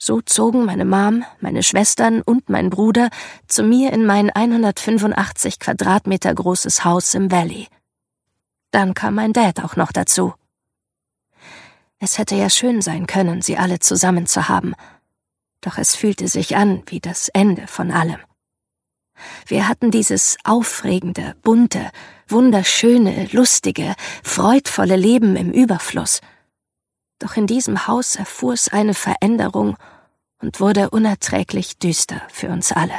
So zogen meine Mom, meine Schwestern und mein Bruder zu mir in mein 185 Quadratmeter großes Haus im Valley. Dann kam mein Dad auch noch dazu. Es hätte ja schön sein können, sie alle zusammen zu haben, doch es fühlte sich an wie das Ende von allem. Wir hatten dieses aufregende, bunte, wunderschöne, lustige, freudvolle Leben im Überfluss. Doch in diesem Haus erfuhr es eine Veränderung und wurde unerträglich düster für uns alle.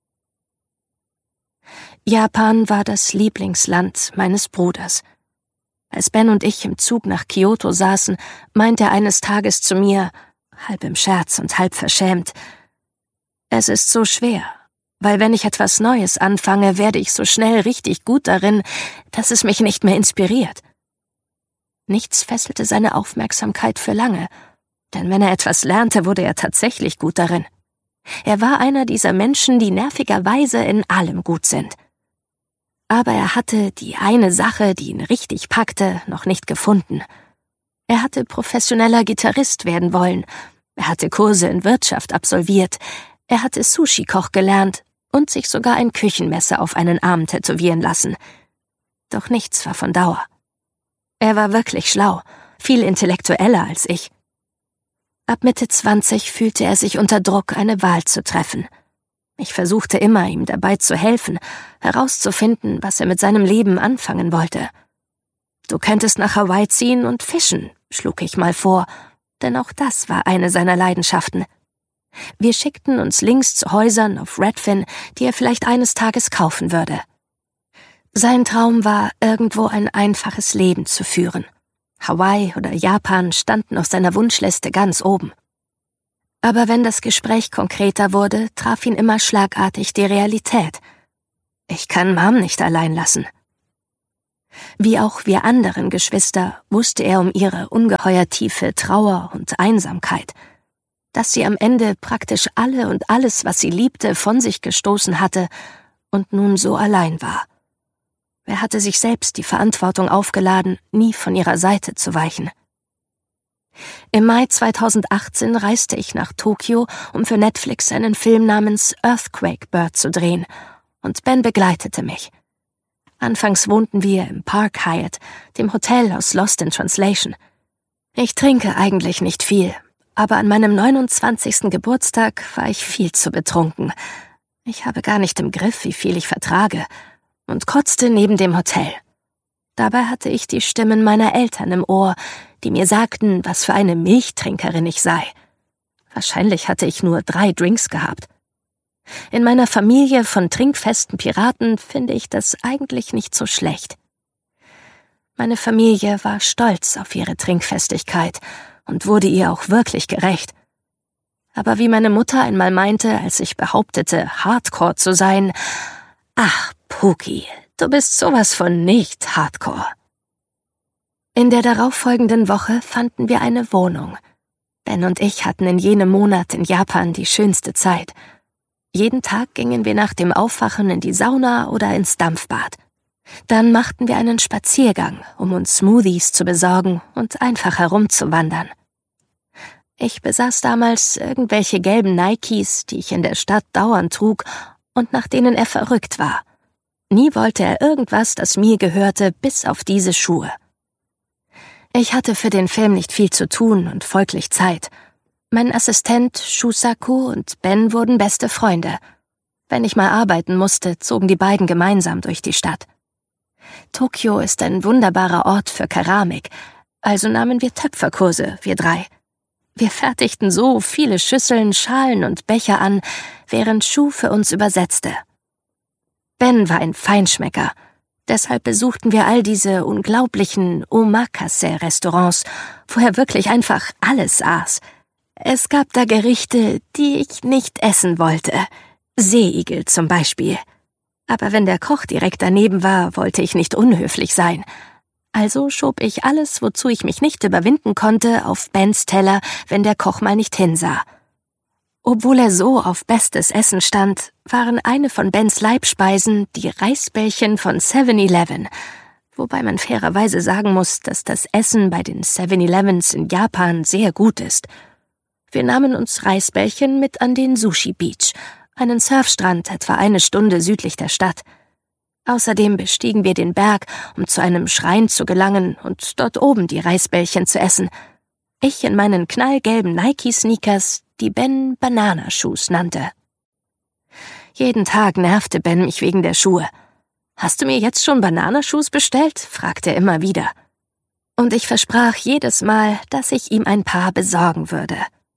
Japan war das Lieblingsland meines Bruders. Als Ben und ich im Zug nach Kyoto saßen, meinte er eines Tages zu mir, halb im Scherz und halb verschämt: Es ist so schwer, weil wenn ich etwas Neues anfange, werde ich so schnell richtig gut darin, dass es mich nicht mehr inspiriert. Nichts fesselte seine Aufmerksamkeit für lange, denn wenn er etwas lernte, wurde er tatsächlich gut darin. Er war einer dieser Menschen, die nervigerweise in allem gut sind. Aber er hatte die eine Sache, die ihn richtig packte, noch nicht gefunden. Er hatte professioneller Gitarrist werden wollen, er hatte Kurse in Wirtschaft absolviert, er hatte Sushi-Koch gelernt und sich sogar ein Küchenmesser auf einen Arm tätowieren lassen. Doch nichts war von Dauer. Er war wirklich schlau, viel intellektueller als ich. Ab Mitte 20 fühlte er sich unter Druck, eine Wahl zu treffen. Ich versuchte immer, ihm dabei zu helfen, herauszufinden, was er mit seinem Leben anfangen wollte. Du könntest nach Hawaii ziehen und fischen, schlug ich mal vor, denn auch das war eine seiner Leidenschaften. Wir schickten uns Links zu Häusern auf Redfin, die er vielleicht eines Tages kaufen würde. Sein Traum war, irgendwo ein einfaches Leben zu führen. Hawaii oder Japan standen auf seiner Wunschliste ganz oben. Aber wenn das Gespräch konkreter wurde, traf ihn immer schlagartig die Realität. Ich kann Mom nicht allein lassen. Wie auch wir anderen Geschwister wusste er um ihre ungeheuer tiefe Trauer und Einsamkeit, dass sie am Ende praktisch alle und alles, was sie liebte, von sich gestoßen hatte und nun so allein war. Er hatte sich selbst die Verantwortung aufgeladen, nie von ihrer Seite zu weichen. Im Mai 2018 reiste ich nach Tokio, um für Netflix einen Film namens Earthquake Bird zu drehen, und Ben begleitete mich. Anfangs wohnten wir im Park Hyatt, dem Hotel aus Lost in Translation. Ich trinke eigentlich nicht viel, aber an meinem 29. Geburtstag war ich viel zu betrunken. Ich habe gar nicht im Griff, wie viel ich vertrage, und kotzte neben dem Hotel. Dabei hatte ich die Stimmen meiner Eltern im Ohr, die mir sagten, was für eine Milchtrinkerin ich sei. Wahrscheinlich hatte ich nur 3 Drinks gehabt. In meiner Familie von trinkfesten Piraten finde ich das eigentlich nicht so schlecht. Meine Familie war stolz auf ihre Trinkfestigkeit und wurde ihr auch wirklich gerecht. Aber wie meine Mutter einmal meinte, als ich behauptete, Hardcore zu sein: »Ach, Puki, du bist sowas von nicht Hardcore.« In der darauffolgenden Woche fanden wir eine Wohnung. Ben und ich hatten in jenem Monat in Japan die schönste Zeit. Jeden Tag gingen wir nach dem Aufwachen in die Sauna oder ins Dampfbad. Dann machten wir einen Spaziergang, um uns Smoothies zu besorgen und einfach herumzuwandern. Ich besaß damals irgendwelche gelben Nikes, die ich in der Stadt dauernd trug und nach denen er verrückt war. Nie wollte er irgendwas, das mir gehörte, bis auf diese Schuhe. Ich hatte für den Film nicht viel zu tun und folglich Zeit. Mein Assistent Shusaku und Ben wurden beste Freunde. Wenn ich mal arbeiten musste, zogen die beiden gemeinsam durch die Stadt. Tokio ist ein wunderbarer Ort für Keramik, also nahmen wir Töpferkurse, wir 3. Wir fertigten so viele Schüsseln, Schalen und Becher an, während Shu für uns übersetzte. Ben war ein Feinschmecker. Deshalb besuchten wir all diese unglaublichen Omakase-Restaurants, wo er wirklich einfach alles aß. Es gab da Gerichte, die ich nicht essen wollte. Seeigel zum Beispiel. Aber wenn der Koch direkt daneben war, wollte ich nicht unhöflich sein. Also schob ich alles, wozu ich mich nicht überwinden konnte, auf Bens Teller, wenn der Koch mal nicht hinsah. Obwohl er so auf bestes Essen stand, waren eine von Bens Leibspeisen die Reisbällchen von 7-Eleven, wobei man fairerweise sagen muss, dass das Essen bei den 7-Elevens in Japan sehr gut ist. Wir nahmen uns Reisbällchen mit an den Sushi Beach, einen Surfstrand etwa 1 Stunde südlich der Stadt. Außerdem bestiegen wir den Berg, um zu einem Schrein zu gelangen und dort oben die Reisbällchen zu essen. Ich in meinen knallgelben Nike-Sneakers, die Ben Bananashoes nannte. Jeden Tag nervte Ben mich wegen der Schuhe. »Hast du mir jetzt schon Bananashoes bestellt?« fragte er immer wieder. Und ich versprach jedes Mal, dass ich ihm ein paar besorgen würde.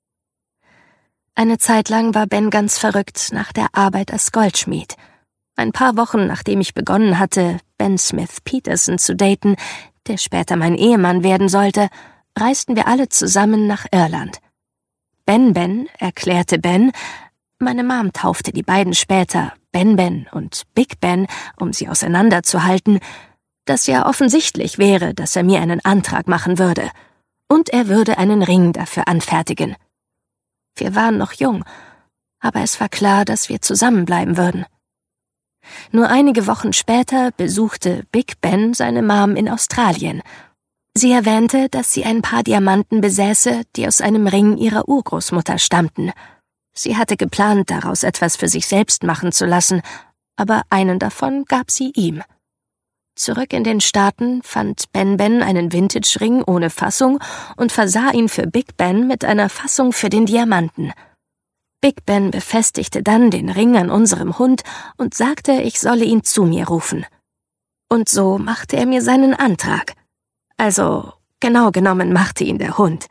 Eine Zeit lang war Ben ganz verrückt nach der Arbeit als Goldschmied. Ein paar Wochen, nachdem ich begonnen hatte, Ben Smith Peterson zu daten, der später mein Ehemann werden sollte, reisten wir alle zusammen nach Irland. Ben, erklärte Ben, meine Mom taufte die beiden später Ben und Big Ben, um sie auseinanderzuhalten, dass ja offensichtlich wäre, dass er mir einen Antrag machen würde. Und er würde einen Ring dafür anfertigen. Wir waren noch jung, aber es war klar, dass wir zusammenbleiben würden. Nur einige Wochen später besuchte Big Ben seine Mom in Australien. Sie erwähnte, dass sie ein paar Diamanten besäße, die aus einem Ring ihrer Urgroßmutter stammten. Sie hatte geplant, daraus etwas für sich selbst machen zu lassen, aber einen davon gab sie ihm. Zurück in den Staaten fand Ben einen Vintage-Ring ohne Fassung und versah ihn für Big Ben mit einer Fassung für den Diamanten. Big Ben befestigte dann den Ring an unserem Hund und sagte, ich solle ihn zu mir rufen. Und so machte er mir seinen Antrag. Also, genau genommen machte ihn der Hund.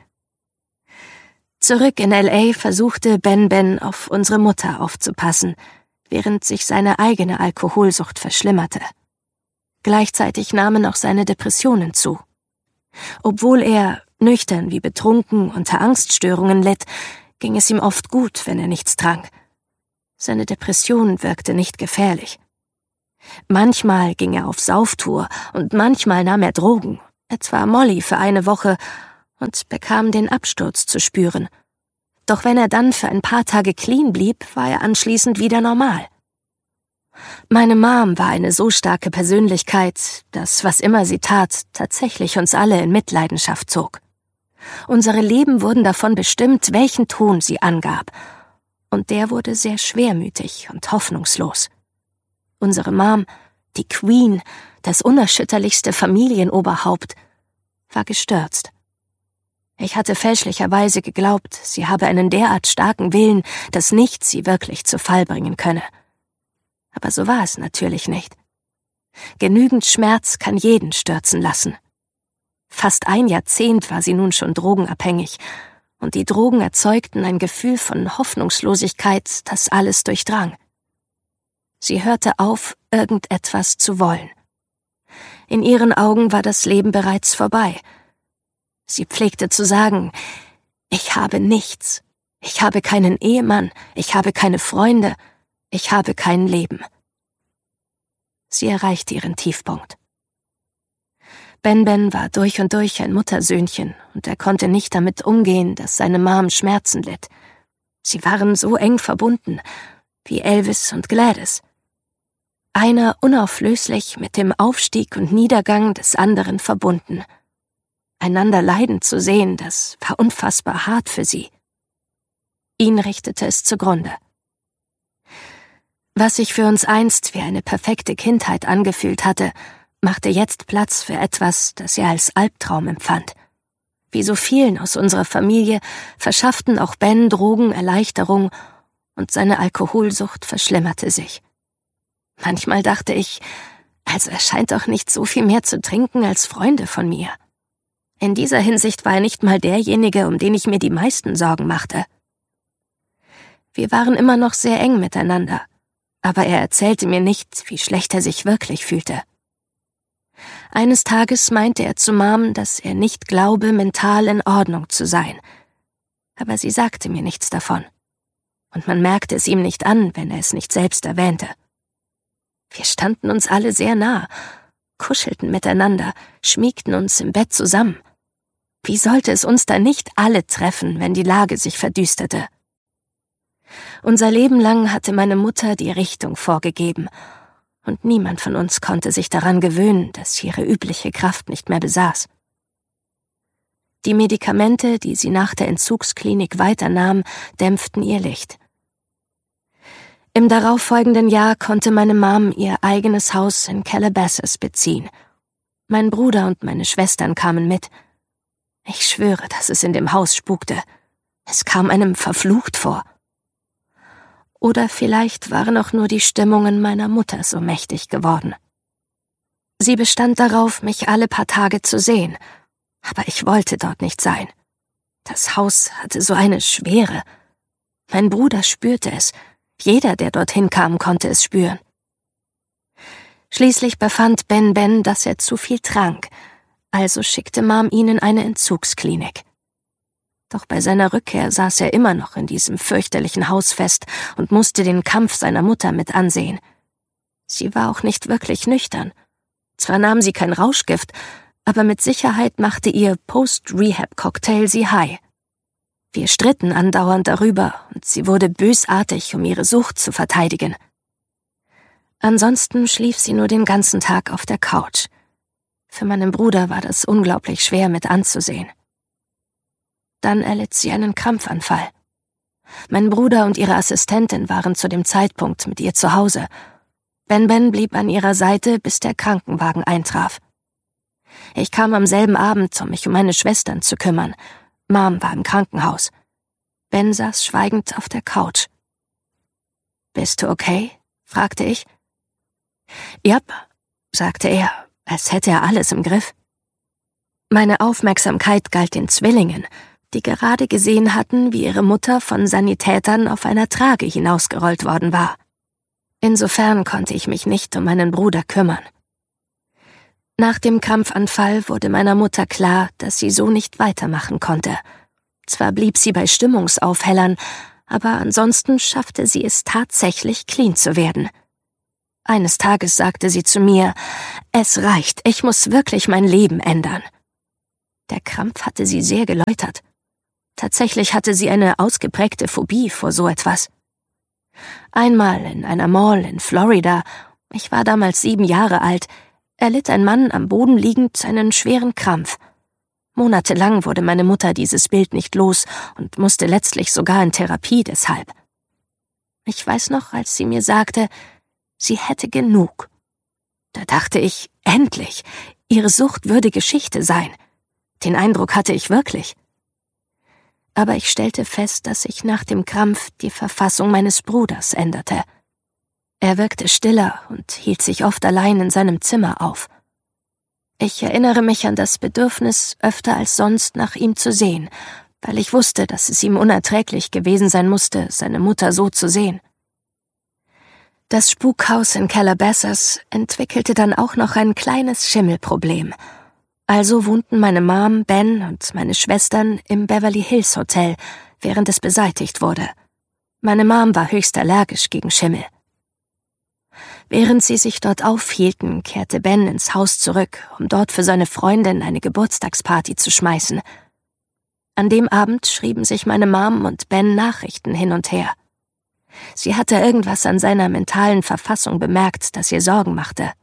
Zurück in L.A. versuchte Ben auf unsere Mutter aufzupassen, während sich seine eigene Alkoholsucht verschlimmerte. Gleichzeitig nahmen auch seine Depressionen zu. Obwohl er, nüchtern wie betrunken, unter Angststörungen litt, ging es ihm oft gut, wenn er nichts trank. Seine Depression wirkte nicht gefährlich. Manchmal ging er auf Sauftour und manchmal nahm er Drogen, etwa Molly für 1 Woche, und bekam den Absturz zu spüren. Doch wenn er dann für ein paar Tage clean blieb, war er anschließend wieder normal. Meine Mom war eine so starke Persönlichkeit, dass, was immer sie tat, tatsächlich uns alle in Mitleidenschaft zog. Unsere Leben wurden davon bestimmt, welchen Ton sie angab, und der wurde sehr schwermütig und hoffnungslos. Unsere Mom, die Queen, das unerschütterlichste Familienoberhaupt, war gestürzt. Ich hatte fälschlicherweise geglaubt, sie habe einen derart starken Willen, dass nichts sie wirklich zu Fall bringen könne. Aber so war es natürlich nicht. Genügend Schmerz kann jeden stürzen lassen. Fast 1 Jahrzehnt war sie nun schon drogenabhängig, und die Drogen erzeugten ein Gefühl von Hoffnungslosigkeit, das alles durchdrang. Sie hörte auf, irgendetwas zu wollen. In ihren Augen war das Leben bereits vorbei. Sie pflegte zu sagen, ich habe nichts, ich habe keinen Ehemann, ich habe keine Freunde, ich habe kein Leben. Sie erreichte ihren Tiefpunkt. Ben war durch und durch ein Muttersöhnchen und er konnte nicht damit umgehen, dass seine Mom Schmerzen litt. Sie waren so eng verbunden, wie Elvis und Gladys. Einer unauflöslich mit dem Aufstieg und Niedergang des anderen verbunden. Einander leiden zu sehen, das war unfassbar hart für sie. Ihn richtete es zugrunde. Was sich für uns einst wie eine perfekte Kindheit angefühlt hatte, machte jetzt Platz für etwas, das er als Albtraum empfand. Wie so vielen aus unserer Familie verschafften auch Ben Drogen Erleichterung und seine Alkoholsucht verschlimmerte sich. Manchmal dachte ich, also er scheint doch nicht so viel mehr zu trinken als Freunde von mir. In dieser Hinsicht war er nicht mal derjenige, um den ich mir die meisten Sorgen machte. Wir waren immer noch sehr eng miteinander, aber er erzählte mir nicht, wie schlecht er sich wirklich fühlte. Eines Tages meinte er zu Mom, dass er nicht glaube, mental in Ordnung zu sein. Aber sie sagte mir nichts davon. Und man merkte es ihm nicht an, wenn er es nicht selbst erwähnte. Wir standen uns alle sehr nah, kuschelten miteinander, schmiegten uns im Bett zusammen. Wie sollte es uns da nicht alle treffen, wenn die Lage sich verdüsterte? Unser Leben lang hatte meine Mutter die Richtung vorgegeben, und niemand von uns konnte sich daran gewöhnen, dass sie ihre übliche Kraft nicht mehr besaß. Die Medikamente, die sie nach der Entzugsklinik weiternahm, dämpften ihr Licht. Im darauffolgenden Jahr konnte meine Mom ihr eigenes Haus in Calabasas beziehen. Mein Bruder und meine Schwestern kamen mit. Ich schwöre, dass es in dem Haus spukte. Es kam einem verflucht vor. Oder vielleicht waren auch nur die Stimmungen meiner Mutter so mächtig geworden. Sie bestand darauf, mich alle paar Tage zu sehen, aber ich wollte dort nicht sein. Das Haus hatte so eine Schwere. Mein Bruder spürte es. Jeder, der dorthin kam, konnte es spüren. Schließlich befand Ben, dass er zu viel trank, also schickte Mom ihn in eine Entzugsklinik. Doch bei seiner Rückkehr saß er immer noch in diesem fürchterlichen Haus fest und musste den Kampf seiner Mutter mit ansehen. Sie war auch nicht wirklich nüchtern. Zwar nahm sie kein Rauschgift, aber mit Sicherheit machte ihr Post-Rehab-Cocktail sie high. Wir stritten andauernd darüber und sie wurde bösartig, um ihre Sucht zu verteidigen. Ansonsten schlief sie nur den ganzen Tag auf der Couch. Für meinen Bruder war das unglaublich schwer mit anzusehen. Dann erlitt sie einen Krampfanfall. Mein Bruder und ihre Assistentin waren zu dem Zeitpunkt mit ihr zu Hause. Ben blieb an ihrer Seite, bis der Krankenwagen eintraf. Ich kam am selben Abend, um mich um meine Schwestern zu kümmern. Mom war im Krankenhaus. Ben saß schweigend auf der Couch. »Bist du okay?« fragte ich. »Jap«, sagte er, als hätte er alles im Griff. Meine Aufmerksamkeit galt den Zwillingen, die gerade gesehen hatten, wie ihre Mutter von Sanitätern auf einer Trage hinausgerollt worden war. Insofern konnte ich mich nicht um meinen Bruder kümmern. Nach dem Krampfanfall wurde meiner Mutter klar, dass sie so nicht weitermachen konnte. Zwar blieb sie bei Stimmungsaufhellern, aber ansonsten schaffte sie es tatsächlich, clean zu werden. Eines Tages sagte sie zu mir, »Es reicht, ich muss wirklich mein Leben ändern.« Der Krampf hatte sie sehr geläutert. Tatsächlich hatte sie eine ausgeprägte Phobie vor so etwas. Einmal in einer Mall in Florida, ich war damals 7 Jahre alt, erlitt ein Mann am Boden liegend einen schweren Krampf. Monatelang wurde meine Mutter dieses Bild nicht los und musste letztlich sogar in Therapie deshalb. Ich weiß noch, als sie mir sagte, sie hätte genug. Da dachte ich, endlich, ihre Sucht würde Geschichte sein. Den Eindruck hatte ich wirklich. Aber ich stellte fest, dass sich nach dem Krampf die Verfassung meines Bruders änderte. Er wirkte stiller und hielt sich oft allein in seinem Zimmer auf. Ich erinnere mich an das Bedürfnis, öfter als sonst nach ihm zu sehen, weil ich wusste, dass es ihm unerträglich gewesen sein musste, seine Mutter so zu sehen. Das Spukhaus in Calabasas entwickelte dann auch noch ein kleines Schimmelproblem. Also wohnten meine Mom, Ben und meine Schwestern im Beverly Hills Hotel, während es beseitigt wurde. Meine Mom war höchst allergisch gegen Schimmel. Während sie sich dort aufhielten, kehrte Ben ins Haus zurück, um dort für seine Freundin eine Geburtstagsparty zu schmeißen. An dem Abend schrieben sich meine Mom und Ben Nachrichten hin und her. Sie hatte irgendwas an seiner mentalen Verfassung bemerkt, das ihr Sorgen machte.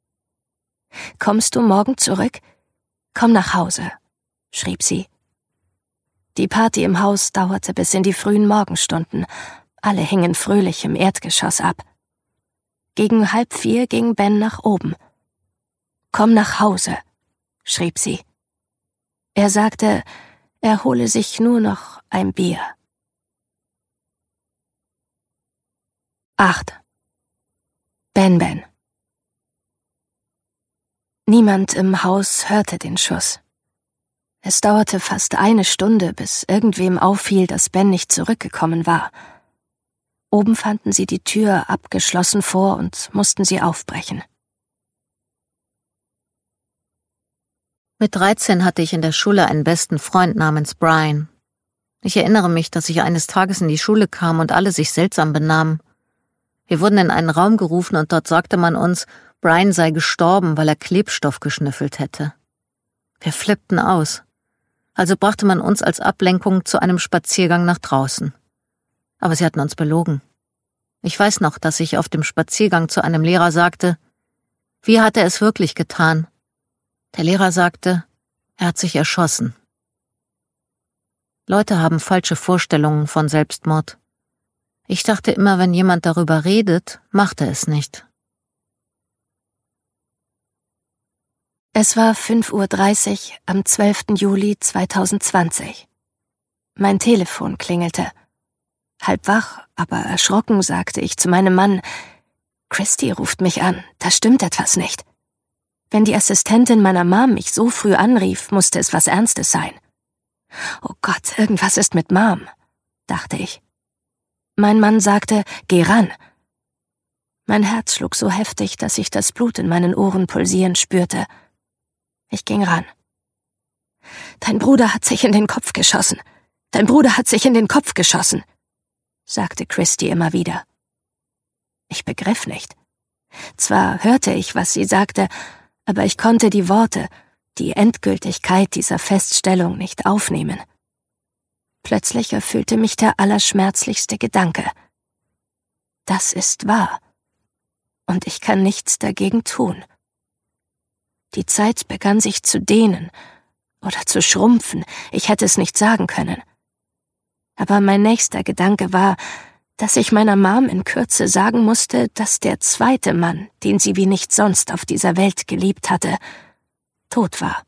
»Kommst du morgen zurück? Komm nach Hause«, schrieb sie. Die Party im Haus dauerte bis in die frühen Morgenstunden. Alle hingen fröhlich im Erdgeschoss ab. Gegen 3:30 ging Ben nach oben. »Komm nach Hause«, schrieb sie. Er sagte, er hole sich nur noch ein Bier. 8. Ben. Niemand im Haus hörte den Schuss. Es dauerte fast 1 Stunde, bis irgendwem auffiel, dass Ben nicht zurückgekommen war. Oben fanden sie die Tür abgeschlossen vor und mussten sie aufbrechen. Mit 13 hatte ich in der Schule einen besten Freund namens Brian. Ich erinnere mich, dass ich eines Tages in die Schule kam und alle sich seltsam benahmen. Wir wurden in einen Raum gerufen und dort sagte man uns, Brian sei gestorben, weil er Klebstoff geschnüffelt hätte. Wir flippten aus. Also brachte man uns als Ablenkung zu einem Spaziergang nach draußen. Aber sie hatten uns belogen. Ich weiß noch, dass ich auf dem Spaziergang zu einem Lehrer sagte, wie hat er es wirklich getan? Der Lehrer sagte, er hat sich erschossen. Leute haben falsche Vorstellungen von Selbstmord. Ich dachte immer, wenn jemand darüber redet, macht er es nicht. Es war 5:30 Uhr am 12. Juli 2020. Mein Telefon klingelte. Halb wach, aber erschrocken sagte ich zu meinem Mann: Christy ruft mich an, da stimmt etwas nicht. Wenn die Assistentin meiner Mom mich so früh anrief, musste es was Ernstes sein. Oh Gott, irgendwas ist mit Mom, dachte ich. Mein Mann sagte: Geh ran. Mein Herz schlug so heftig, dass ich das Blut in meinen Ohren pulsieren spürte. Ich ging ran. Dein Bruder hat sich in den Kopf geschossen. Dein Bruder hat sich in den Kopf geschossen, sagte Christy immer wieder. Ich begriff nicht. Zwar hörte ich, was sie sagte, aber ich konnte die Worte, die Endgültigkeit dieser Feststellung nicht aufnehmen. Plötzlich erfüllte mich der allerschmerzlichste Gedanke. Das ist wahr. Und ich kann nichts dagegen tun. Die Zeit begann sich zu dehnen oder zu schrumpfen, ich hätte es nicht sagen können. Aber mein nächster Gedanke war, dass ich meiner Mom in Kürze sagen musste, dass der zweite Mann, den sie wie nichts sonst auf dieser Welt geliebt hatte, tot war.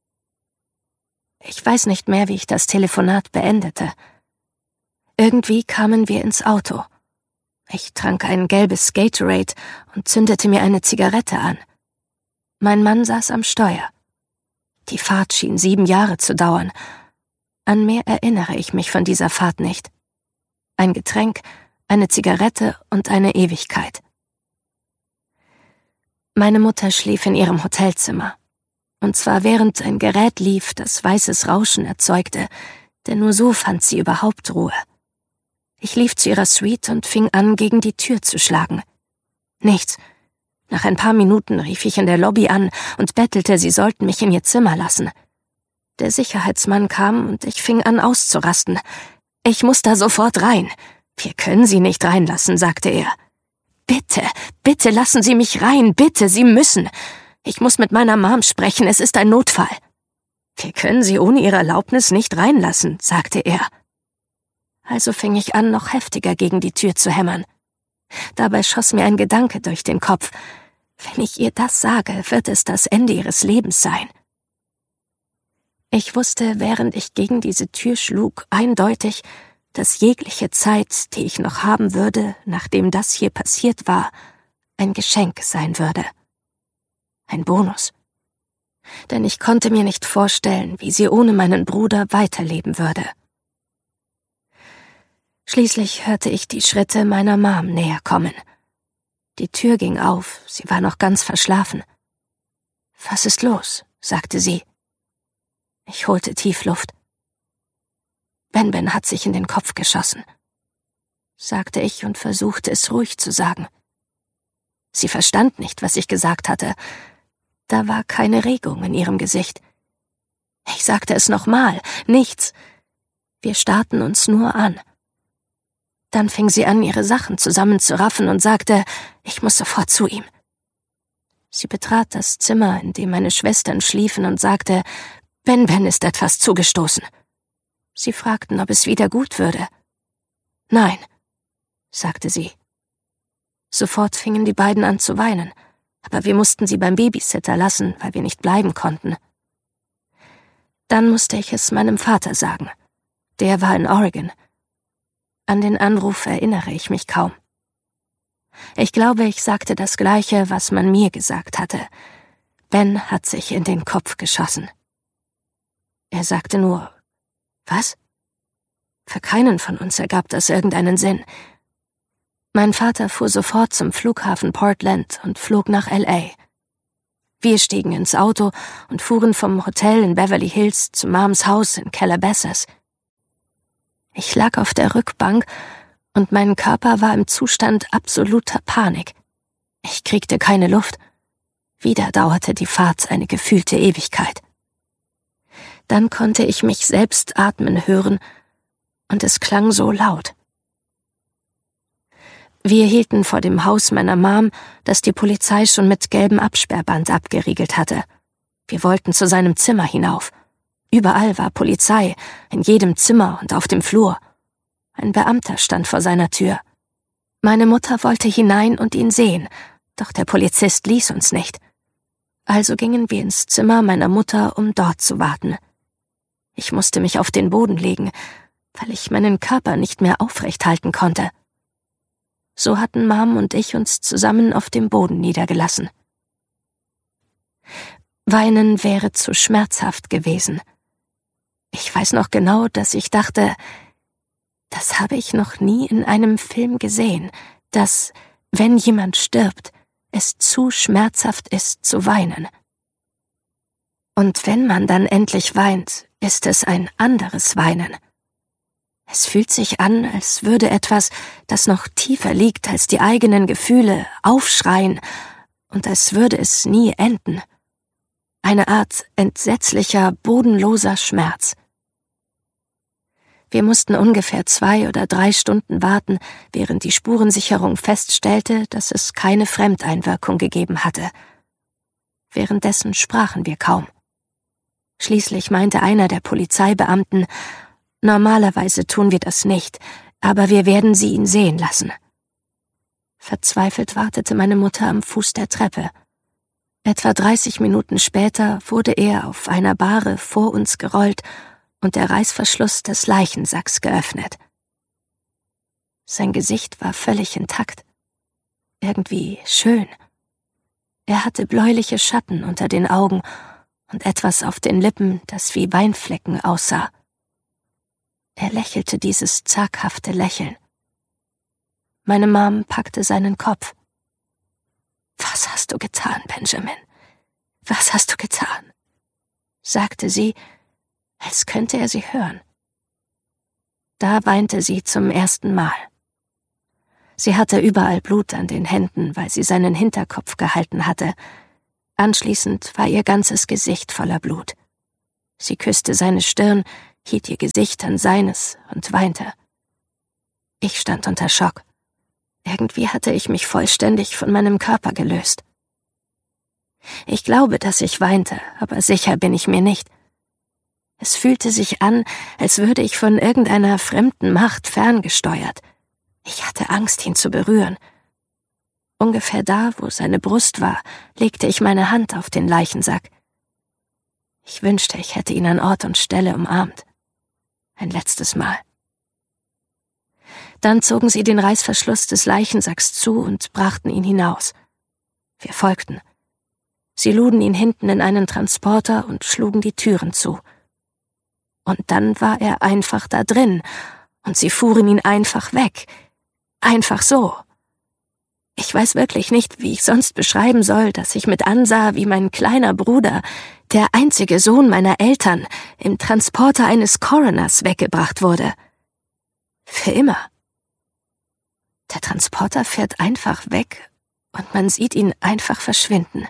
Ich weiß nicht mehr, wie ich das Telefonat beendete. Irgendwie kamen wir ins Auto. Ich trank ein gelbes Gatorade und zündete mir eine Zigarette an. Mein Mann saß am Steuer. Die Fahrt schien 7 Jahre zu dauern. An mehr erinnere ich mich von dieser Fahrt nicht. Ein Getränk, eine Zigarette und eine Ewigkeit. Meine Mutter schlief in ihrem Hotelzimmer. Und zwar während ein Gerät lief, das weißes Rauschen erzeugte, denn nur so fand sie überhaupt Ruhe. Ich lief zu ihrer Suite und fing an, gegen die Tür zu schlagen. Nichts. Nach ein paar Minuten rief ich in der Lobby an und bettelte, sie sollten mich in ihr Zimmer lassen. Der Sicherheitsmann kam und ich fing an auszurasten. Ich muss da sofort rein. Wir können Sie nicht reinlassen, sagte er. Bitte, bitte lassen Sie mich rein, bitte, Sie müssen. Ich muss mit meiner Mom sprechen, es ist ein Notfall. Wir können Sie ohne Ihre Erlaubnis nicht reinlassen, sagte er. Also fing ich an, noch heftiger gegen die Tür zu hämmern. Dabei schoss mir ein Gedanke durch den Kopf. Wenn ich ihr das sage, wird es das Ende ihres Lebens sein. Ich wusste, während ich gegen diese Tür schlug, eindeutig, dass jegliche Zeit, die ich noch haben würde, nachdem das hier passiert war, ein Geschenk sein würde. Ein Bonus. Denn ich konnte mir nicht vorstellen, wie sie ohne meinen Bruder weiterleben würde. Schließlich hörte ich die Schritte meiner Mom näher kommen. Die Tür ging auf, sie war noch ganz verschlafen. »Was ist los?« sagte sie. Ich holte tief Luft. »Ben hat sich in den Kopf geschossen«, sagte ich und versuchte es ruhig zu sagen. Sie verstand nicht, was ich gesagt hatte. Da war keine Regung in ihrem Gesicht. Ich sagte es nochmal, nichts. Wir starrten uns nur an. Dann fing sie an, ihre Sachen zusammenzuraffen und sagte, ich muss sofort zu ihm. Sie betrat das Zimmer, in dem meine Schwestern schliefen, und sagte, Ben ist etwas zugestoßen. Sie fragten, ob es wieder gut würde. Nein, sagte sie. Sofort fingen die beiden an zu weinen, aber wir mussten sie beim Babysitter lassen, weil wir nicht bleiben konnten. Dann musste ich es meinem Vater sagen. Der war in Oregon. An den Anruf erinnere ich mich kaum. Ich glaube, ich sagte das Gleiche, was man mir gesagt hatte. Ben hat sich in den Kopf geschossen. Er sagte nur, was? Für keinen von uns ergab das irgendeinen Sinn. Mein Vater fuhr sofort zum Flughafen Portland und flog nach L.A. Wir stiegen ins Auto und fuhren vom Hotel in Beverly Hills zu Moms Haus in Calabasas. Ich lag auf der Rückbank und mein Körper war im Zustand absoluter Panik. Ich kriegte keine Luft. Wieder dauerte die Fahrt eine gefühlte Ewigkeit. Dann konnte ich mich selbst atmen hören und es klang so laut. Wir hielten vor dem Haus meiner Mom, das die Polizei schon mit gelbem Absperrband abgeriegelt hatte. Wir wollten zu seinem Zimmer hinauf. Überall war Polizei, in jedem Zimmer und auf dem Flur. Ein Beamter stand vor seiner Tür. Meine Mutter wollte hinein und ihn sehen, doch der Polizist ließ uns nicht. Also gingen wir ins Zimmer meiner Mutter, um dort zu warten. Ich musste mich auf den Boden legen, weil ich meinen Körper nicht mehr aufrecht halten konnte. So hatten Mom und ich uns zusammen auf dem Boden niedergelassen. Weinen wäre zu schmerzhaft gewesen. Ich weiß noch genau, dass ich dachte, das habe ich noch nie in einem Film gesehen, dass, wenn jemand stirbt, es zu schmerzhaft ist zu weinen. Und wenn man dann endlich weint, ist es ein anderes Weinen. Es fühlt sich an, als würde etwas, das noch tiefer liegt als die eigenen Gefühle, aufschreien, und als würde es nie enden. Eine Art entsetzlicher, bodenloser Schmerz. Wir mussten ungefähr 2 oder 3 Stunden warten, während die Spurensicherung feststellte, dass es keine Fremdeinwirkung gegeben hatte. Währenddessen sprachen wir kaum. Schließlich meinte einer der Polizeibeamten, normalerweise tun wir das nicht, aber wir werden sie ihn sehen lassen. Verzweifelt wartete meine Mutter am Fuß der Treppe. Etwa 30 Minuten später wurde er auf einer Bahre vor uns gerollt und der Reißverschluss des Leichensacks geöffnet. Sein Gesicht war völlig intakt. Irgendwie schön. Er hatte bläuliche Schatten unter den Augen und etwas auf den Lippen, das wie Weinflecken aussah. Er lächelte dieses zaghafte Lächeln. Meine Mom packte seinen Kopf. »Was hast du getan, Benjamin? Was hast du getan?« sagte sie, als könnte er sie hören. Da weinte sie zum ersten Mal. Sie hatte überall Blut an den Händen, weil sie seinen Hinterkopf gehalten hatte. Anschließend war ihr ganzes Gesicht voller Blut. Sie küsste seine Stirn, hielt ihr Gesicht an seines und weinte. Ich stand unter Schock. Irgendwie hatte ich mich vollständig von meinem Körper gelöst. Ich glaube, dass ich weinte, aber sicher bin ich mir nicht. Es fühlte sich an, als würde ich von irgendeiner fremden Macht ferngesteuert. Ich hatte Angst, ihn zu berühren. Ungefähr da, wo seine Brust war, legte ich meine Hand auf den Leichensack. Ich wünschte, ich hätte ihn an Ort und Stelle umarmt. Ein letztes Mal. Dann zogen sie den Reißverschluss des Leichensacks zu und brachten ihn hinaus. Wir folgten. Sie luden ihn hinten in einen Transporter und schlugen die Türen zu. Und dann war er einfach da drin, und sie fuhren ihn einfach weg. Einfach so. Ich weiß wirklich nicht, wie ich sonst beschreiben soll, dass ich mit ansah, wie mein kleiner Bruder, der einzige Sohn meiner Eltern, im Transporter eines Coroners weggebracht wurde. Für immer. Der Transporter fährt einfach weg und man sieht ihn einfach verschwinden.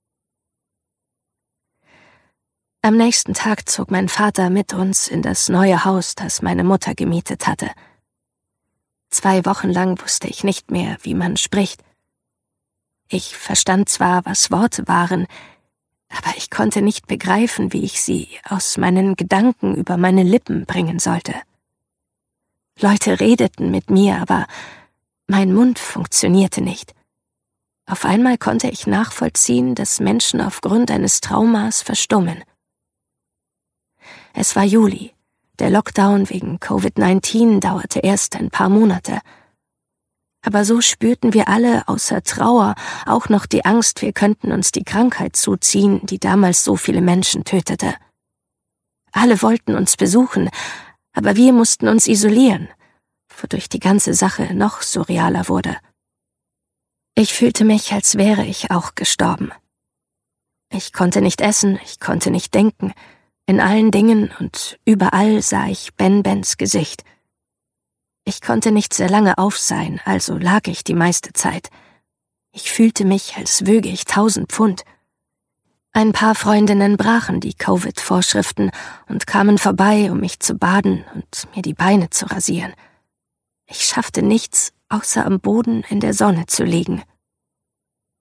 Am nächsten Tag zog mein Vater mit uns in das neue Haus, das meine Mutter gemietet hatte. 2 Wochen lang wusste ich nicht mehr, wie man spricht. Ich verstand zwar, was Worte waren, aber ich konnte nicht begreifen, wie ich sie aus meinen Gedanken über meine Lippen bringen sollte. Leute redeten mit mir, aber mein Mund funktionierte nicht. Auf einmal konnte ich nachvollziehen, dass Menschen aufgrund eines Traumas verstummen. Es war Juli. Der Lockdown wegen Covid-19 dauerte erst ein paar Monate. Aber so spürten wir alle außer Trauer auch noch die Angst, wir könnten uns die Krankheit zuziehen, die damals so viele Menschen tötete. Alle wollten uns besuchen, aber wir mussten uns isolieren, wodurch die ganze Sache noch surrealer wurde. Ich fühlte mich, als wäre ich auch gestorben. Ich konnte nicht essen, ich konnte nicht denken. In allen Dingen und überall sah ich Bens Gesicht. Ich konnte nicht sehr lange auf sein, also lag ich die meiste Zeit. Ich fühlte mich, als wöge ich 1000 Pfund. Ein paar Freundinnen brachen die Covid-Vorschriften und kamen vorbei, um mich zu baden und mir die Beine zu rasieren. Ich schaffte nichts, außer am Boden in der Sonne zu liegen.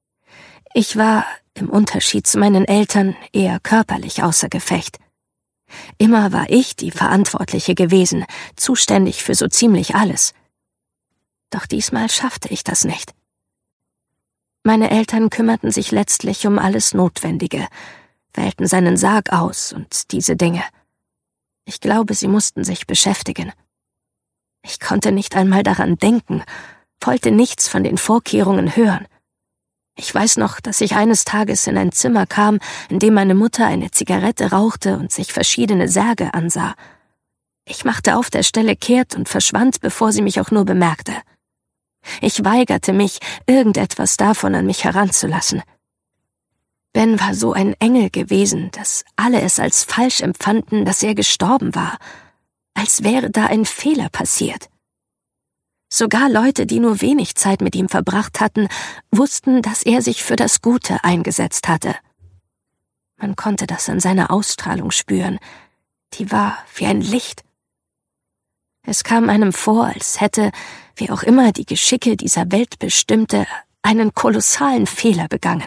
Ich war, im Unterschied zu meinen Eltern, eher körperlich außer Gefecht. Immer war ich die Verantwortliche gewesen, zuständig für so ziemlich alles. Doch diesmal schaffte ich das nicht. Meine Eltern kümmerten sich letztlich um alles Notwendige, wählten seinen Sarg aus und diese Dinge. Ich glaube, sie mussten sich beschäftigen. Ich konnte nicht einmal daran denken, wollte nichts von den Vorkehrungen hören. Ich weiß noch, dass ich eines Tages in ein Zimmer kam, in dem meine Mutter eine Zigarette rauchte und sich verschiedene Särge ansah. Ich machte auf der Stelle kehrt und verschwand, bevor sie mich auch nur bemerkte. Ich weigerte mich, irgendetwas davon an mich heranzulassen. Ben war so ein Engel gewesen, dass alle es als falsch empfanden, dass er gestorben war, als wäre da ein Fehler passiert. Sogar Leute, die nur wenig Zeit mit ihm verbracht hatten, wussten, dass er sich für das Gute eingesetzt hatte. Man konnte das an seiner Ausstrahlung spüren, die war wie ein Licht. Es kam einem vor, als hätte, wie auch immer die Geschicke dieser Welt bestimmte, einen kolossalen Fehler begangen.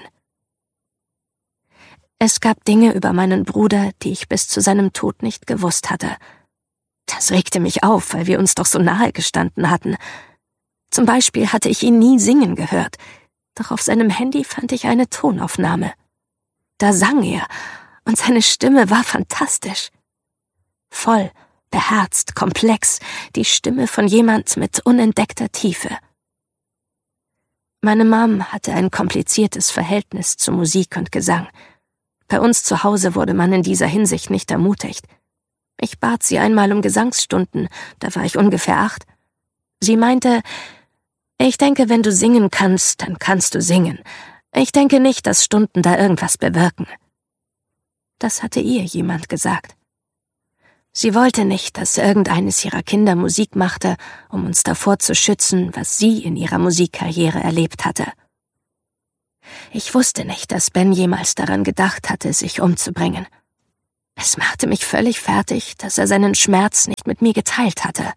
Es gab Dinge über meinen Bruder, die ich bis zu seinem Tod nicht gewusst hatte. Das regte mich auf, weil wir uns doch so nahe gestanden hatten. Zum Beispiel hatte ich ihn nie singen gehört, doch auf seinem Handy fand ich eine Tonaufnahme. Da sang er, und seine Stimme war fantastisch. Voll, beherzt, komplex, die Stimme von jemand mit unentdeckter Tiefe. Meine Mom hatte ein kompliziertes Verhältnis zu Musik und Gesang. Bei uns zu Hause wurde man in dieser Hinsicht nicht ermutigt. Ich bat sie einmal um Gesangsstunden, da war ich ungefähr 8. Sie meinte, ich denke, wenn du singen kannst, dann kannst du singen. Ich denke nicht, dass Stunden da irgendwas bewirken. Das hatte ihr jemand gesagt. Sie wollte nicht, dass irgendeines ihrer Kinder Musik machte, um uns davor zu schützen, was sie in ihrer Musikkarriere erlebt hatte. Ich wusste nicht, dass Ben jemals daran gedacht hatte, sich umzubringen. Es machte mich völlig fertig, dass er seinen Schmerz nicht mit mir geteilt hatte.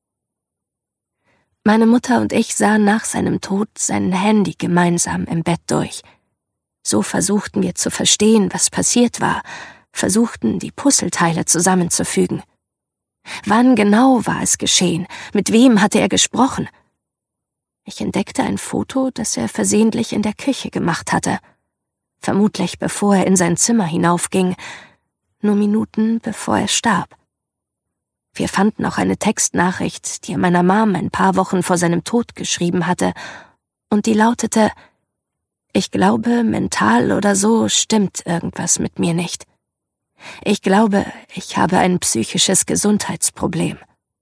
Meine Mutter und ich sahen nach seinem Tod sein Handy gemeinsam im Bett durch. So versuchten wir zu verstehen, was passiert war, versuchten, die Puzzleteile zusammenzufügen. Wann genau war es geschehen? Mit wem hatte er gesprochen? Ich entdeckte ein Foto, das er versehentlich in der Küche gemacht hatte. Vermutlich bevor er in sein Zimmer hinaufging, nur Minuten bevor er starb. Wir fanden auch eine Textnachricht, die er meiner Mom ein paar Wochen vor seinem Tod geschrieben hatte, und die lautete: Ich glaube, mental oder so stimmt irgendwas mit mir nicht. Ich glaube, ich habe ein psychisches Gesundheitsproblem.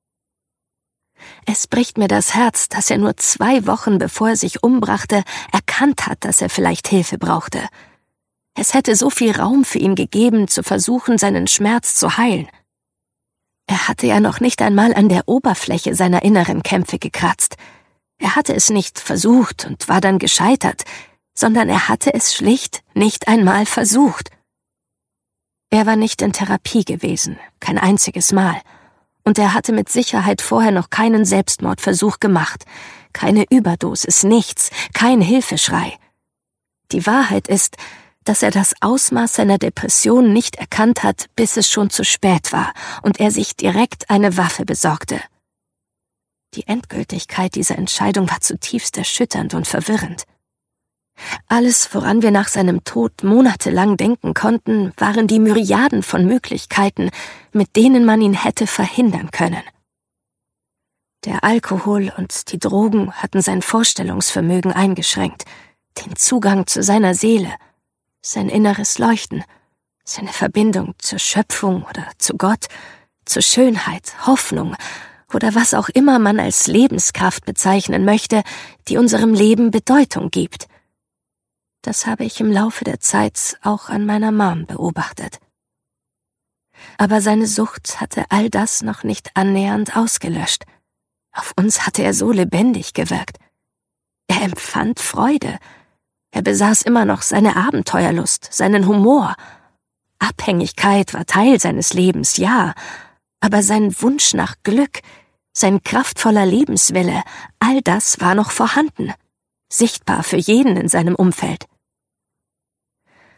Es bricht mir das Herz, dass er nur 2 Wochen bevor er sich umbrachte, erkannt hat, dass er vielleicht Hilfe brauchte. Es hätte so viel Raum für ihn gegeben, zu versuchen, seinen Schmerz zu heilen. Er hatte ja noch nicht einmal an der Oberfläche seiner inneren Kämpfe gekratzt. Er hatte es nicht versucht und war dann gescheitert, sondern er hatte es schlicht nicht einmal versucht. Er war nicht in Therapie gewesen, kein einziges Mal. Und er hatte mit Sicherheit vorher noch keinen Selbstmordversuch gemacht, keine Überdosis, nichts, kein Hilfeschrei. Die Wahrheit ist, dass er das Ausmaß seiner Depression nicht erkannt hat, bis es schon zu spät war und er sich direkt eine Waffe besorgte. Die Endgültigkeit dieser Entscheidung war zutiefst erschütternd und verwirrend. Alles, woran wir nach seinem Tod monatelang denken konnten, waren die Myriaden von Möglichkeiten, mit denen man ihn hätte verhindern können. Der Alkohol und die Drogen hatten sein Vorstellungsvermögen eingeschränkt, den Zugang zu seiner Seele, sein inneres Leuchten, seine Verbindung zur Schöpfung oder zu Gott, zur Schönheit, Hoffnung oder was auch immer man als Lebenskraft bezeichnen möchte, die unserem Leben Bedeutung gibt. Das habe ich im Laufe der Zeit auch an meiner Mom beobachtet. Aber seine Sucht hatte all das noch nicht annähernd ausgelöscht. Auf uns hatte er so lebendig gewirkt. Er empfand Freude. Er besaß immer noch seine Abenteuerlust, seinen Humor. Abhängigkeit war Teil seines Lebens, ja, aber sein Wunsch nach Glück, sein kraftvoller Lebenswille, all das war noch vorhanden, sichtbar für jeden in seinem Umfeld.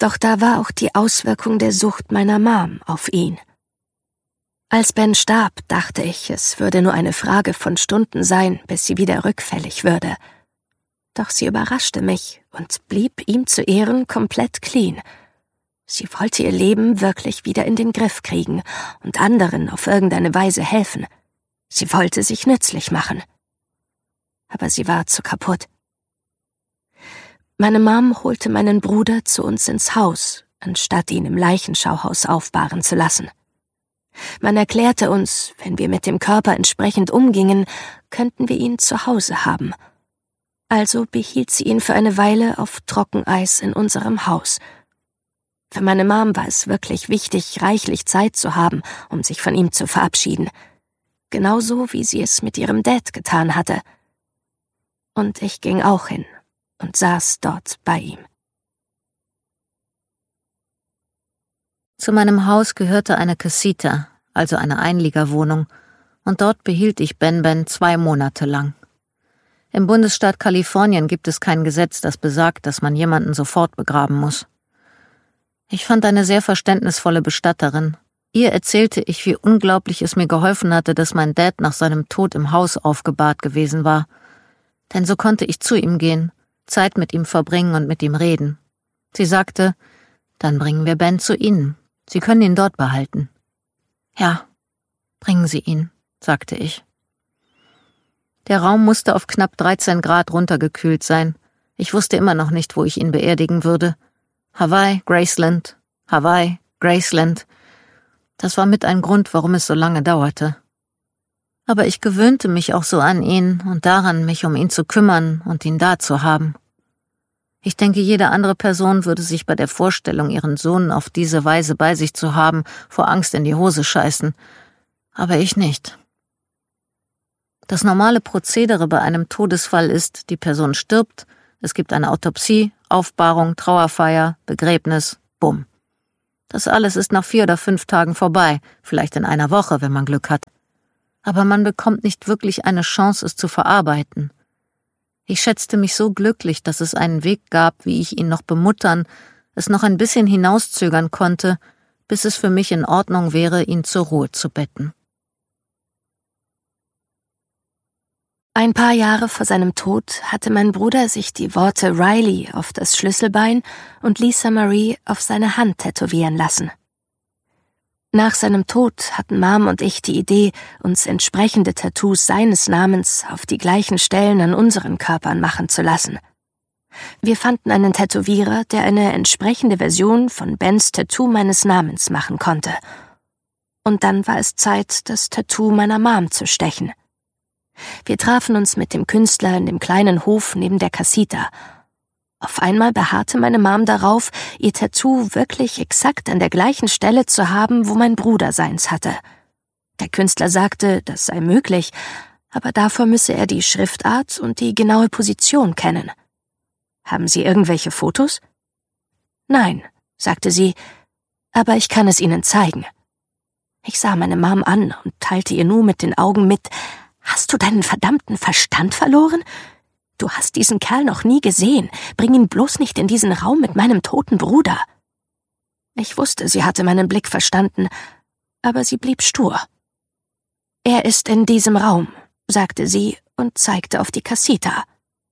Doch da war auch die Auswirkung der Sucht meiner Mom auf ihn. Als Ben starb, dachte ich, es würde nur eine Frage von Stunden sein, bis sie wieder rückfällig würde. Doch sie überraschte mich und blieb ihm zu Ehren komplett clean. Sie wollte ihr Leben wirklich wieder in den Griff kriegen und anderen auf irgendeine Weise helfen. Sie wollte sich nützlich machen. Aber sie war zu kaputt. Meine Mom holte meinen Bruder zu uns ins Haus, anstatt ihn im Leichenschauhaus aufbahren zu lassen. Man erklärte uns, wenn wir mit dem Körper entsprechend umgingen, könnten wir ihn zu Hause haben. Also behielt sie ihn für eine Weile auf Trockeneis in unserem Haus. Für meine Mom war es wirklich wichtig, reichlich Zeit zu haben, um sich von ihm zu verabschieden. Genauso wie sie es mit ihrem Dad getan hatte. Und ich ging auch hin und saß dort bei ihm. Zu meinem Haus gehörte eine Casita, also eine Einliegerwohnung, und dort behielt ich Ben 2 Monate lang. Im Bundesstaat Kalifornien gibt es kein Gesetz, das besagt, dass man jemanden sofort begraben muss. Ich fand eine sehr verständnisvolle Bestatterin. Ihr erzählte ich, wie unglaublich es mir geholfen hatte, dass mein Dad nach seinem Tod im Haus aufgebahrt gewesen war. Denn so konnte ich zu ihm gehen, Zeit mit ihm verbringen und mit ihm reden. Sie sagte, dann bringen wir Ben zu Ihnen. Sie können ihn dort behalten. Ja, bringen Sie ihn, sagte ich. Der Raum musste auf knapp 13 Grad runtergekühlt sein. Ich wusste immer noch nicht, wo ich ihn beerdigen würde. Hawaii, Graceland, Hawaii, Graceland. Das war mit ein Grund, warum es so lange dauerte. Aber ich gewöhnte mich auch so an ihn und daran, mich um ihn zu kümmern und ihn da zu haben. Ich denke, jede andere Person würde sich bei der Vorstellung, ihren Sohn auf diese Weise bei sich zu haben, vor Angst in die Hose scheißen. Aber ich nicht. Das normale Prozedere bei einem Todesfall ist, die Person stirbt, es gibt eine Autopsie, Aufbahrung, Trauerfeier, Begräbnis, bumm. Das alles ist nach 4 oder 5 Tagen vorbei, vielleicht in einer Woche, wenn man Glück hat. Aber man bekommt nicht wirklich eine Chance, es zu verarbeiten. Ich schätzte mich so glücklich, dass es einen Weg gab, wie ich ihn noch bemuttern, es noch ein bisschen hinauszögern konnte, bis es für mich in Ordnung wäre, ihn zur Ruhe zu betten. Ein paar Jahre vor seinem Tod hatte mein Bruder sich die Worte Riley auf das Schlüsselbein und Lisa Marie auf seine Hand tätowieren lassen. Nach seinem Tod hatten Mom und ich die Idee, uns entsprechende Tattoos seines Namens auf die gleichen Stellen an unseren Körpern machen zu lassen. Wir fanden einen Tätowierer, der eine entsprechende Version von Bens Tattoo meines Namens machen konnte. Und dann war es Zeit, das Tattoo meiner Mom zu stechen. Wir trafen uns mit dem Künstler in dem kleinen Hof neben der Casita. Auf einmal beharrte meine Mom darauf, ihr Tattoo wirklich exakt an der gleichen Stelle zu haben, wo mein Bruder seins hatte. Der Künstler sagte, das sei möglich, aber dafür müsse er die Schriftart und die genaue Position kennen. »Haben Sie irgendwelche Fotos?« »Nein«, sagte sie, »aber ich kann es Ihnen zeigen.« Ich sah meine Mom an und teilte ihr nur mit den Augen mit, »Hast du deinen verdammten Verstand verloren? Du hast diesen Kerl noch nie gesehen. Bring ihn bloß nicht in diesen Raum mit meinem toten Bruder.« Ich wusste, sie hatte meinen Blick verstanden, aber sie blieb stur. »Er ist in diesem Raum«, sagte sie und zeigte auf die Casita.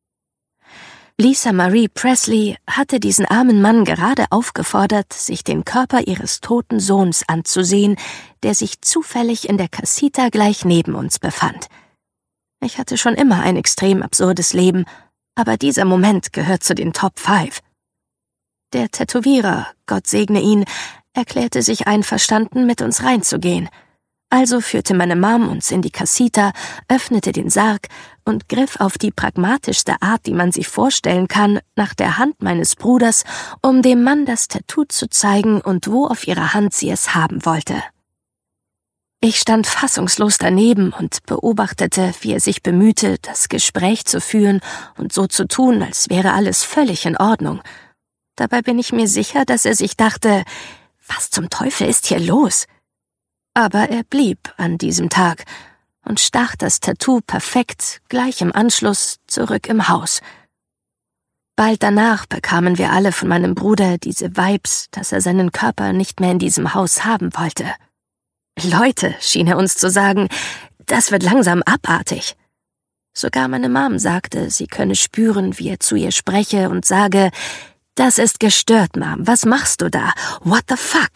Lisa Marie Presley hatte diesen armen Mann gerade aufgefordert, sich den Körper ihres toten Sohns anzusehen, der sich zufällig in der Casita gleich neben uns befand. Ich hatte schon immer ein extrem absurdes Leben, aber dieser Moment gehört zu den Top 5. Der Tätowierer, Gott segne ihn, erklärte sich einverstanden, mit uns reinzugehen. Also führte meine Mom uns in die Casita, öffnete den Sarg und griff auf die pragmatischste Art, die man sich vorstellen kann, nach der Hand meines Bruders, um dem Mann das Tattoo zu zeigen und wo auf ihrer Hand sie es haben wollte. Ich stand fassungslos daneben und beobachtete, wie er sich bemühte, das Gespräch zu führen und so zu tun, als wäre alles völlig in Ordnung. Dabei bin ich mir sicher, dass er sich dachte, was zum Teufel ist hier los? Aber er blieb an diesem Tag und stach das Tattoo perfekt, gleich im Anschluss, zurück im Haus. Bald danach bekamen wir alle von meinem Bruder diese Vibes, dass er seinen Körper nicht mehr in diesem Haus haben wollte. Leute, schien er uns zu sagen, das wird langsam abartig. Sogar meine Mom sagte, sie könne spüren, wie er zu ihr spreche und sage, das ist gestört, Mom, was machst du da? What the fuck?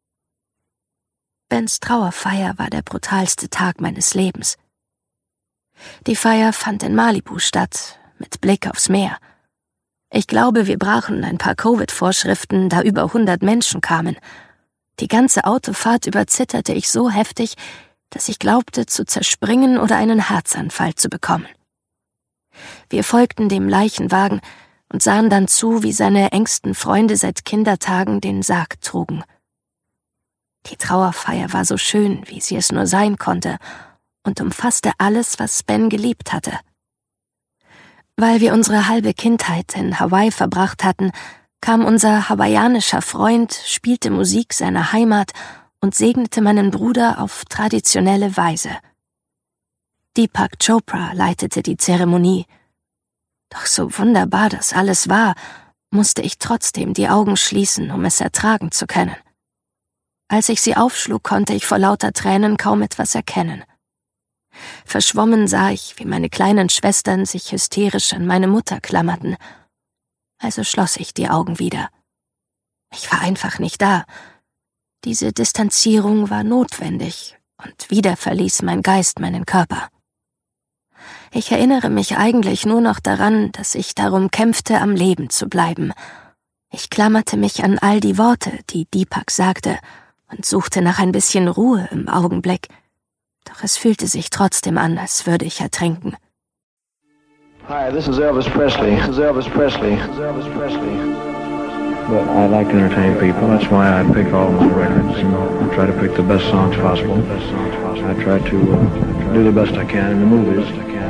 Bens Trauerfeier war der brutalste Tag meines Lebens. Die Feier fand in Malibu statt, mit Blick aufs Meer. Ich glaube, wir brachen ein paar Covid-Vorschriften, da über 100 Menschen kamen. Die ganze Autofahrt über zitterte ich so heftig, dass ich glaubte, zu zerspringen oder einen Herzanfall zu bekommen. Wir folgten dem Leichenwagen und sahen dann zu, wie seine engsten Freunde seit Kindertagen den Sarg trugen. Die Trauerfeier war so schön, wie sie es nur sein konnte, und umfasste alles, was Ben geliebt hatte. Weil wir unsere halbe Kindheit in Hawaii verbracht hatten, kam unser hawaiianischer Freund, spielte Musik seiner Heimat und segnete meinen Bruder auf traditionelle Weise. Deepak Chopra leitete die Zeremonie. Doch so wunderbar das alles war, musste ich trotzdem die Augen schließen, um es ertragen zu können. Als ich sie aufschlug, konnte ich vor lauter Tränen kaum etwas erkennen. Verschwommen sah ich, wie meine kleinen Schwestern sich hysterisch an meine Mutter klammerten. Also schloss ich die Augen wieder. Ich war einfach nicht da. Diese Distanzierung war notwendig, und wieder verließ mein Geist meinen Körper. Ich erinnere mich eigentlich nur noch daran, dass ich darum kämpfte, am Leben zu bleiben. Ich klammerte mich an all die Worte, die Deepak sagte, und suchte nach ein bisschen Ruhe im Augenblick. Doch es fühlte sich trotzdem an, als würde ich ertrinken. Hi, this is Elvis Presley. This is Elvis Presley. This is Elvis Presley. But I like to entertain people. That's why I pick all my records. You know, I try to pick the best songs possible. I try to do the best I can in the movies.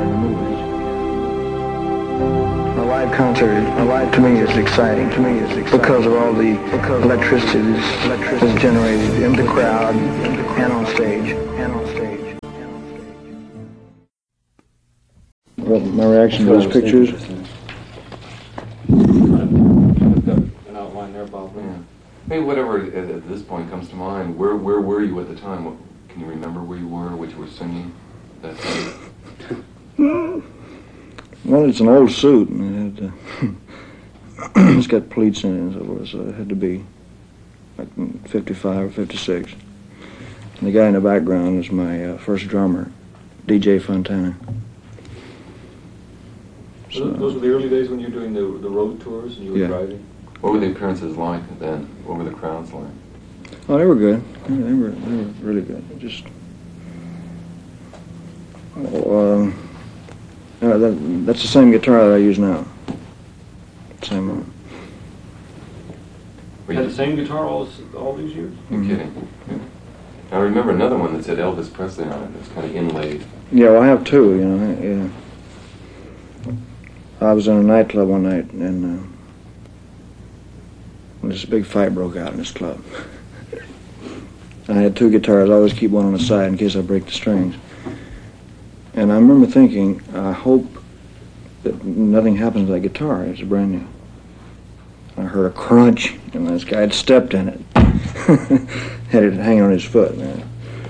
A live concert, to me, is exciting. Because of all the electricity that's generated in the crowd and on stage. What my reaction to those pictures? An outline there, Bob. Yeah. Maybe whatever at this point comes to mind. Where were you at the time? Can you remember where you were, what you were singing that day? Well, it's an old suit, and it it's got pleats in it and so forth, so it had to be like 55 or 56. And the guy in the background is my first drummer, DJ Fontana. So those were the early days when you were doing the road tours and you were driving? What were the appearances like then? What were the crowds like? Oh, they were good. They were really good. Just that's the same guitar that I use now. Same one. You had the same guitar all these years? You're kidding. Yeah. I remember another one that said Elvis Presley on it. It was kind of inlaid. Yeah, well, I have two, you know. Yeah. I was in a nightclub one night, and this big fight broke out in this club. I had two guitars. I always keep one on the side in case I break the strings. And I remember thinking, I hope that nothing happens to that guitar. It's brand new. I heard a crunch, and this guy had stepped in it. Had it hanging on his foot, man.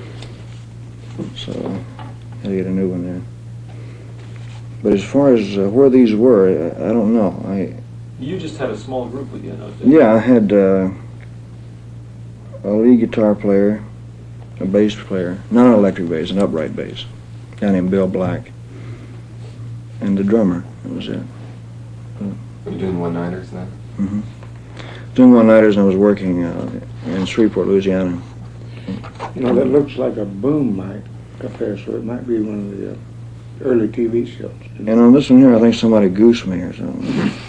So I had to get a new one there. But as far as where these were, I don't know. You just had a small group with you in those days? Yeah, I had a lead guitar player, a bass player, not an electric bass, an upright bass, a guy named Bill Black, and the drummer. That was it. Were you doing one-nighters then? Mm-hmm. Doing one-nighters, and I was working in Shreveport, Louisiana. You know, that looks like a boom mic up there, so it might be one of the early TV shows. And on this one here, I think somebody goosed me or something.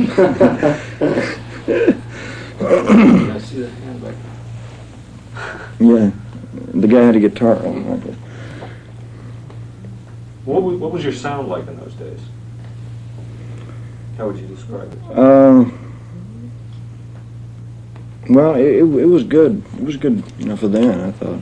I see the hand back. Yeah, the guy had a guitar on like that. What was your sound like in those days? How would you describe it? Well, it was good. It was good, you know, for then, I thought.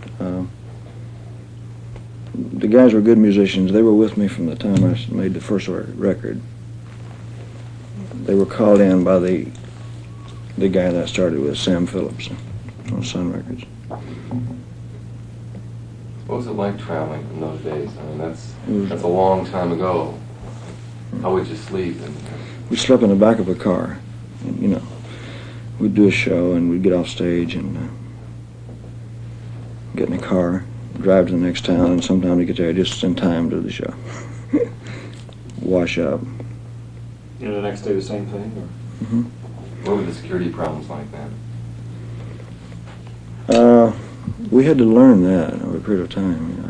The guys were good musicians. They were with me from the time I made the first record. they were called in by the guy that I started with, Sam Phillips, on Sun Records. What was it like traveling in those days? I mean, that's a long time ago. How would you sleep? We slept in the back of a car, and, you know, we'd do a show and we'd get off stage and get in a car, drive to the next town, and sometimes we get there just in time to do the show. Wash up. You know, the next day the same thing? Or? Mm-hmm. What were the security problems like then? We had to learn that over a period of time. You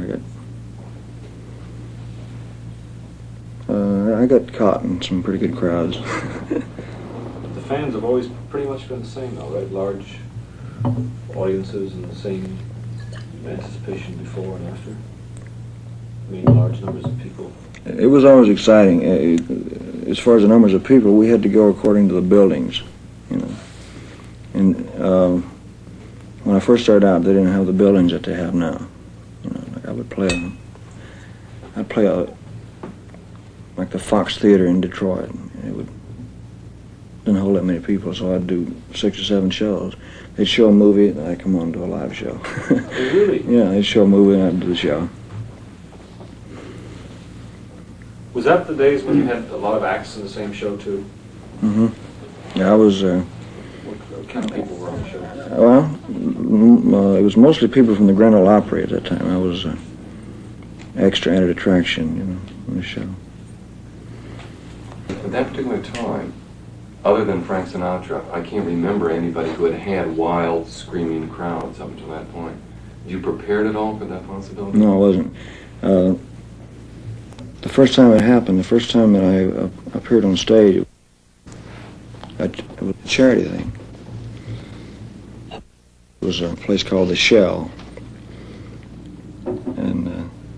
know, I got caught in some pretty good crowds. The fans have always pretty much been the same, though, right? Large audiences and the same anticipation before and after. I mean, large numbers of people. It was always exciting. As far as the numbers of people, we had to go according to the buildings, you know. And when I first started out, they didn't have the buildings that they have now. You know, like I'd play like the Fox Theater in Detroit. It didn't hold that many people, so I'd do 6 or 7 shows. They'd show a movie, and I'd come on to a live show. Oh, really? Yeah, they'd show a movie, and I'd do the show. Was that the days when you had a lot of acts in the same show, too? Mm-hmm. Yeah, I was... What kind of people were on the show? Well, it was mostly people from the Grand Ole Opry at that time. I was extra added attraction, you know, on the show. At that particular time, other than Frank Sinatra, I can't remember anybody who had wild, screaming crowds up until that point. Did you prepared at all for that possibility? No, I wasn't. The first time it happened, the first time that I appeared on stage, it was a charity thing. It was a place called The Shell. And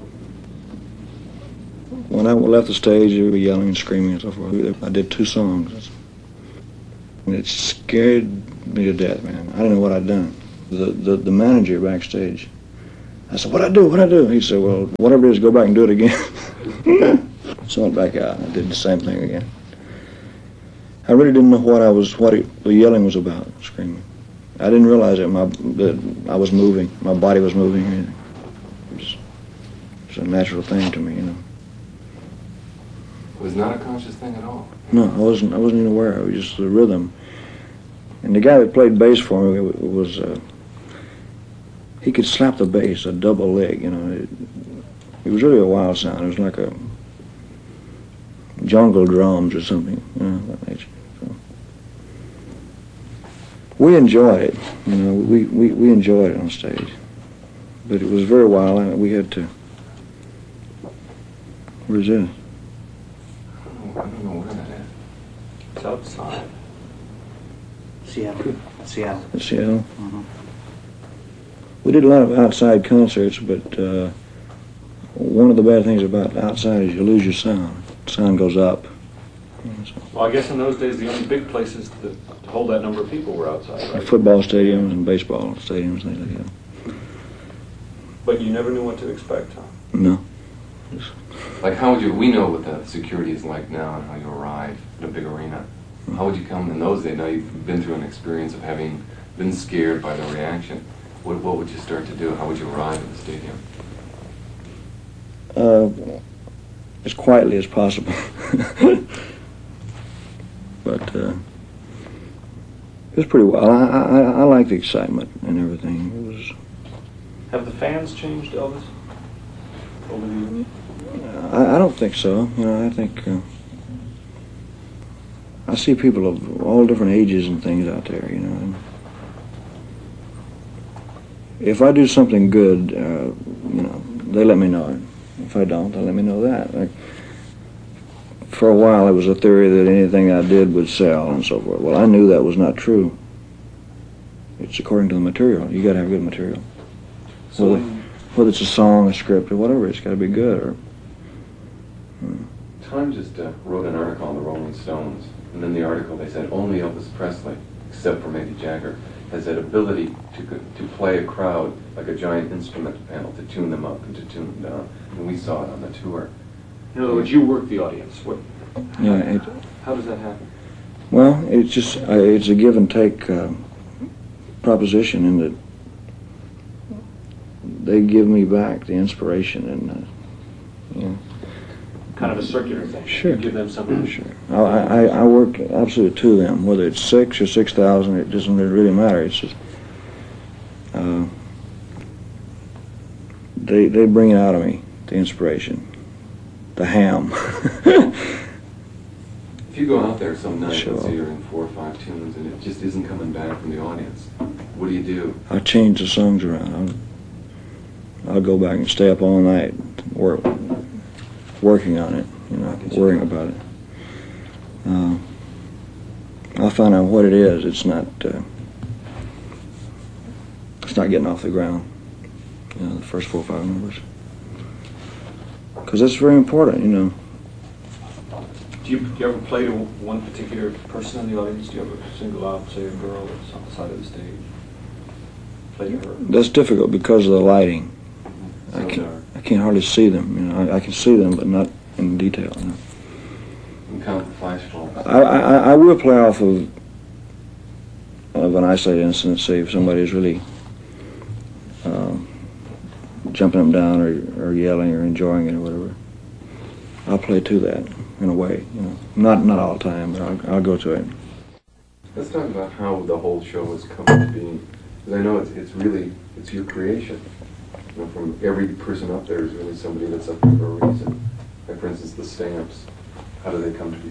when I left the stage, they were yelling and screaming and so forth. I did 2 songs. And it scared me to death, man. I didn't know what I'd done. The manager backstage, I said, what'd I do? He said, well, whatever it is, go back and do it again. So I went back out and I did the same thing again. I really didn't know what the yelling was about, screaming. I didn't realize that I was moving, my body was moving. It was a natural thing to me, you know. It was not a conscious thing at all? No, I wasn't even aware. It was just the rhythm. And the guy that played bass for me was he could slap the bass, a double leg, you know. It was really a wild sound. It was like a jungle drums or something, you know, that nature. So we enjoyed it, you know. We enjoyed it on stage, but it was very wild, and we had to. Where's it? I don't know where that is. It's outside. Seattle. Seattle. We did a lot of outside concerts, but one of the bad things about outside is you lose your sound. Sound goes up. Well, I guess in those days the only big places to hold that number of people were outside, right? Football stadiums and baseball stadiums, things like that. But you never knew what to expect, huh? No. Like, we know what the security is like now and how you arrive at a big arena. How would you come in those days? Now you've been through an experience of having been scared by the reaction. What would you start to do? How would you arrive at the stadium? As quietly as possible. But it was pretty well. I like the excitement and everything. It was. Have the fans changed, Elvis, over the years? I don't think so. You know, I think I see people of all different ages and things out there. You know, and if I do something good, you know, they let me know it. If I don't, they let me know that. Like, for a while, it was a theory that anything I did would sell and so forth. Well, I knew that was not true. It's according to the material. You got to have good material. So Whether it's a song, a script, or whatever, it's got to be good. Or Time just wrote an article on the Rolling Stones, and in the article they said only Elvis Presley, except for maybe Jagger, has that ability to play a crowd like a giant instrument panel, to tune them up and to tune them down. And we saw it on the tour. in other words, you work the audience. yeah, How does that happen? Well, it's just it's a give and take proposition in that they give me back the inspiration and you know. Kind of a circular thing. Sure. You give them something. Sure. I work absolutely to them, whether it's 6 or 6,000. It doesn't really matter. It's just they bring it out of me, the inspiration, the ham. If you go out there some night, Sure. let's say you're in 4 or 5 tunes, and it just isn't coming back from the audience, what do you do? I change the songs around. I'll go back and stay up all night, working on it, you know, worrying about it. I'll find out what it is. It's not getting off the ground. You know, the first 4 or 5 numbers, because that's very important, you know. Do you ever play to one particular person in the audience? Do you ever single out, say, a girl that's on the side of the stage? Play to her? That's difficult because of the lighting. So I can't hardly see them. You know, I can see them, but not in detail. You know. You count the flash bulbs. I will play off of an isolated incident. Say if somebody's really jumping up and down or yelling or enjoying it or whatever, I'll play to that in a way. You know, not all the time, but I'll go to it. Let's talk about how the whole show has come to being. Because I know it's really your creation. You know, from every person up there is really somebody that's up there for a reason. Like, for instance, the Stamps. How do they come to be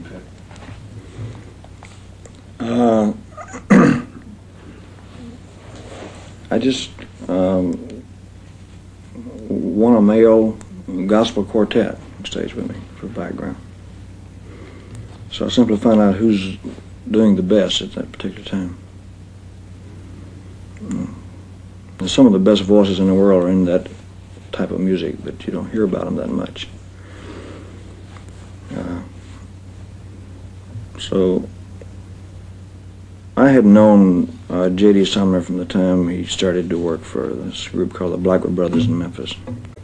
picked? I just want a male gospel quartet on stage with me for background. So I simply find out who's doing the best at that particular time. And some of the best voices in the world are in that type of music, but you don't hear about them that much. So I had known J.D. Sumner from the time he started to work for this group called the Blackwood Brothers in Memphis.